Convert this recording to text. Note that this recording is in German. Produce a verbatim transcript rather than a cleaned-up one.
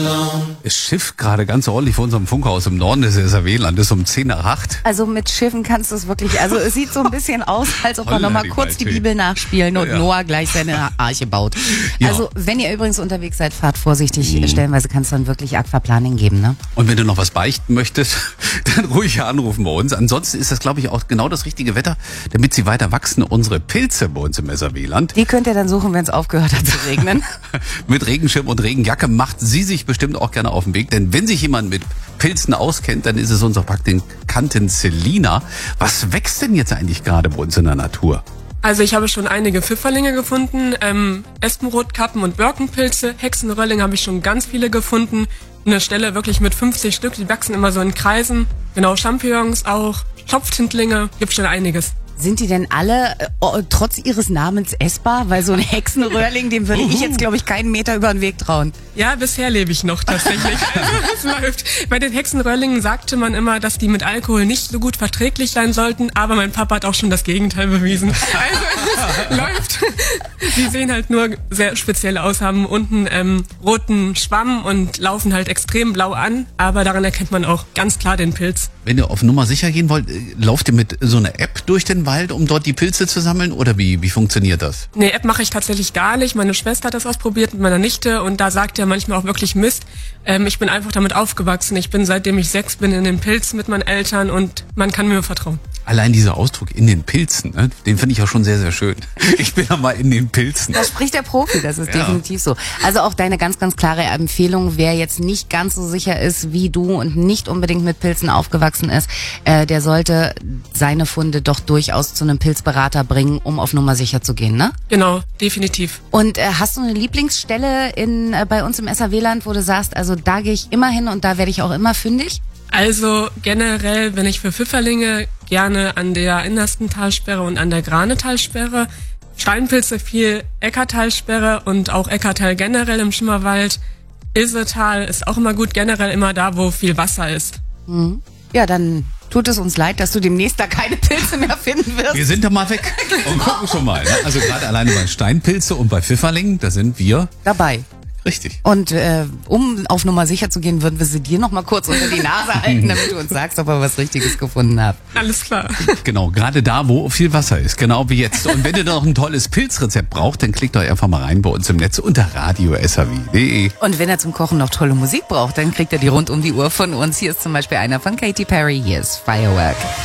Es schifft gerade ganz ordentlich vor unserem Funkhaus im Norden des S R W-Landes um zehn nach acht. Also mit Schiffen kannst du es wirklich, also es sieht so ein bisschen aus, als ob wir nochmal kurz die Bibel nachspielen und ja, ja. Noah gleich seine Arche baut. Ja. Also wenn ihr übrigens unterwegs seid, fahrt vorsichtig. Mhm. Stellenweise kann es dann wirklich Aquaplaning geben, ne? Und wenn du noch was beichten möchtest, dann ruhig anrufen bei uns. Ansonsten ist das, glaube ich, auch genau das richtige Wetter, damit sie weiter wachsen. Unsere Pilze bei uns im S R W-Land. Die könnt ihr dann suchen, wenn es aufgehört hat zu regnen. Mit Regenschirm und Regenjacke macht sie sich bestimmt auch gerne auf den Weg. Denn wenn sich jemand mit Pilzen auskennt, dann ist es unsere Praktikantin Selina. Was wächst denn jetzt eigentlich gerade bei uns in der Natur? Also ich habe schon einige Pfifferlinge gefunden, ähm, Espenrotkappen und Birkenpilze, Hexenröhrlinge habe ich schon ganz viele gefunden. Eine Stelle wirklich mit fünfzig Stück, die wachsen immer so in Kreisen. Genau, Champignons auch, Topftintlinge, gibt schon einiges. Sind die denn alle äh, trotz ihres Namens essbar? Weil so ein Hexenröhrling, dem würde ich jetzt, glaube ich, keinen Meter über den Weg trauen. Ja, bisher lebe ich noch tatsächlich. Also, es läuft. Bei den Hexenröhrlingen sagte man immer, dass die mit Alkohol nicht so gut verträglich sein sollten, aber mein Papa hat auch schon das Gegenteil bewiesen. Also es läuft. Die sehen halt nur sehr speziell aus, haben unten ähm, roten Schwamm und laufen halt extrem blau an, aber daran erkennt man auch ganz klar den Pilz. Wenn ihr auf Nummer sicher gehen wollt, lauft ihr mit so einer App durch den Wald, um dort die Pilze zu sammeln? Oder wie, wie funktioniert das? Nee, App mache ich tatsächlich gar nicht. Meine Schwester hat das ausprobiert mit meiner Nichte und da sagt er manchmal auch wirklich Mist. Ähm, ich bin einfach damit aufgewachsen. Ich bin, seitdem ich sechs bin, in den Pilzen mit meinen Eltern und man kann mir vertrauen. Allein dieser Ausdruck in den Pilzen, ne, den finde ich auch schon sehr, sehr schön. Ich bin ja mal in den Pilzen. Da spricht der Profi, das ist ja definitiv so. Also auch deine ganz, ganz klare Empfehlung, wer jetzt nicht ganz so sicher ist wie du und nicht unbedingt mit Pilzen aufgewachsen ist, äh, der sollte seine Funde doch durchaus zu einem Pilzberater bringen, um auf Nummer sicher zu gehen, ne? Genau, definitiv. Und äh, hast du eine Lieblingsstelle in äh, bei uns im S R W-Land, wo du sagst, also da gehe ich immer hin und da werde ich auch immer fündig? Also generell bin ich für Pfifferlinge gerne an der innersten Talsperre und an der Granetalsperre. Steinpilze viel Eckartalsperre und auch Eckartal generell im Schimmerwald. Ilsetal ist auch immer gut, generell immer da, wo viel Wasser ist. Mhm. Ja, dann tut es uns leid, dass du demnächst da keine Pilze mehr finden wirst. Wir sind da mal weg und gucken schon mal. Ne? Also gerade alleine bei Steinpilze und bei Pfifferlingen, da sind wir dabei. Richtig. Und äh, um auf Nummer sicher zu gehen, würden wir sie dir noch mal kurz unter die Nase halten, damit du uns sagst, ob wir was Richtiges gefunden haben. Alles klar. Genau, gerade da, wo viel Wasser ist, genau wie jetzt. Und wenn ihr noch ein tolles Pilzrezept braucht, dann klickt euch einfach mal rein bei uns im Netz unter radio s h w punkt d e. Und wenn ihr zum Kochen noch tolle Musik braucht, dann kriegt ihr die rund um die Uhr von uns. Hier ist zum Beispiel einer von Katy Perry, hier ist Firework.